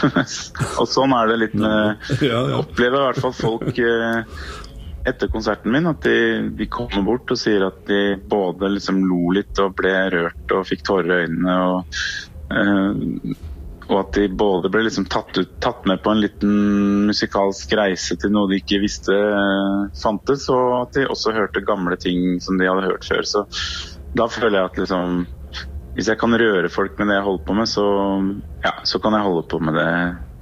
Og sånn det litt med, opplever I hvert fall folk etter konserten min, at de kommer bort og sier at de både liksom lo litt og ble rørt og fikk tårer I øynene, og at de både ble liksom tatt med på en liten musikalsk reise til noe de ikke visste fantes, og at de også hørte gamle ting som de hadde hørt før. Så da føler jeg at liksom, hvis jeg kan røre folk med det jeg holder på med, så kan jeg holde på med det